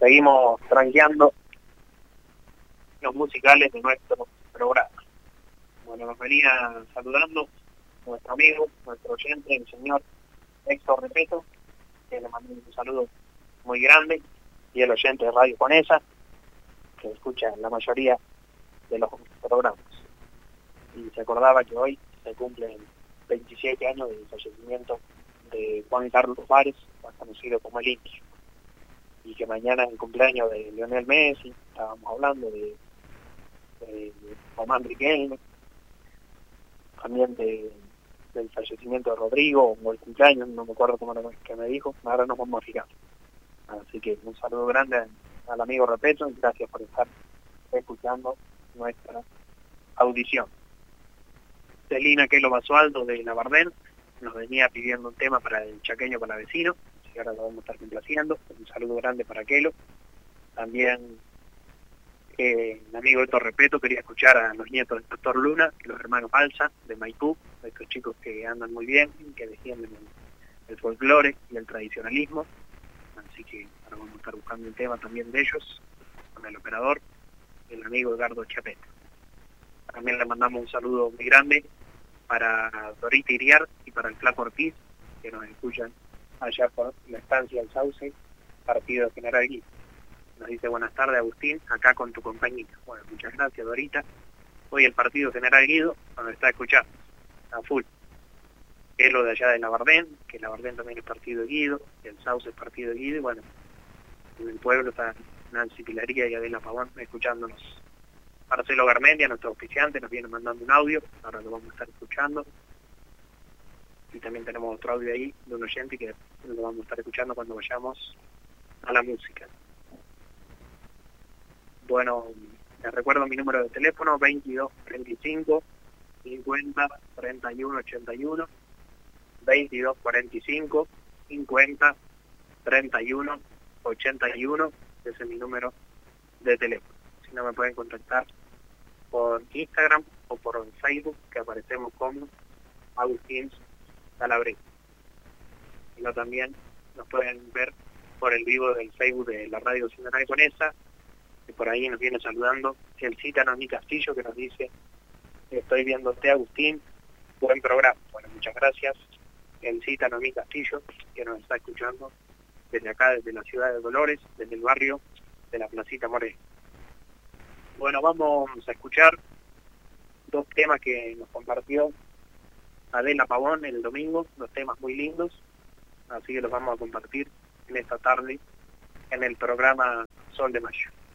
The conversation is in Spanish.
seguimos tranqueando los musicales de nuestro programa. Bueno, nos venía saludando nuestro amigo, nuestro oyente, el señor Héctor Repeto, que le mando un saludo muy grande, y el oyente de Radio Conesa, que escucha la mayoría de los programas. Y se acordaba que hoy se cumplen 27 años del fallecimiento de Juan Carlos Fares, más conocido como el Indio, y que mañana es el cumpleaños de Lionel Messi. Estábamos hablando de Román Riquelme, también del fallecimiento de Rodrigo, o el cumpleaños, no me acuerdo cómo era que me dijo, ahora nos vamos a fijar. Así que un saludo grande al amigo Repeto, y gracias por estar escuchando nuestra audición. Celina Kelo Basualdo de La Bardén nos venía pidiendo un tema para el chaqueño para vecino, y ahora lo vamos a estar complaciendo. Un saludo grande para Kelo. También el amigo Héctor Repeto quería escuchar a los nietos del Pastor Luna, los hermanos Alza de Maipú, estos chicos que andan muy bien, que defienden el folclore y el tradicionalismo. Así que ahora vamos a estar buscando un tema también de ellos, con el operador, el amigo Edgardo Chapeta. También le mandamos un saludo muy grande para Dorita Iriar y para el Flaco Ortiz, que nos escuchan allá por la estancia del Sauce, partido de General Guido. Nos dice: buenas tardes, Agustín, acá con tu compañía. Bueno, muchas gracias, Dorita. Hoy el partido General Guido nos está escuchando a full. Es lo de allá de La Bardén, que La Bardén también es partido de Guido, el Sauce es partido de Guido, y bueno, en el pueblo está Nancy Pilaría y Adela Pavón escuchándonos. Marcelo Garmendia, nuestro auspiciante, nos viene mandando un audio, ahora lo vamos a estar escuchando. Y también tenemos otro audio ahí de un oyente que lo vamos a estar escuchando cuando vayamos a la música. Bueno, les recuerdo mi número de teléfono: 22 35 50 31 81, 22 45 50 31 81, ese es mi número de teléfono. Si no, me pueden contactar por Instagram o por Facebook, que aparecemos como Agustín Calabrín. Y no, también nos pueden ver por el vivo del Facebook de la Radio Ciudadana de Conesa, que por ahí nos viene saludando el Cita Noemí Castillo, que nos dice: estoy viéndote, Agustín, buen programa. Bueno, muchas gracias, el Cita Noemí Castillo, que nos está escuchando desde acá, desde la ciudad de Dolores, desde el barrio de la Placita Moreno. Bueno, vamos a escuchar dos temas que nos compartió Adela Pavón el domingo, dos temas muy lindos, así que los vamos a compartir en esta tarde en el programa Sol de Mayo.